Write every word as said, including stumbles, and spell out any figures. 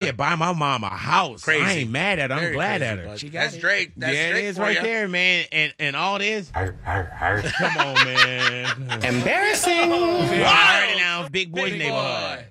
said, buy my mom a house. Crazy. I ain't mad at her. I'm Very glad crazy, at her. bud. She got That's it. Drake. That's yeah, Drake it is for right ya. there, man. And and all this. Come on, man. Embarrassing. I heard it now. Big Boy's Big neighborhood. Boy.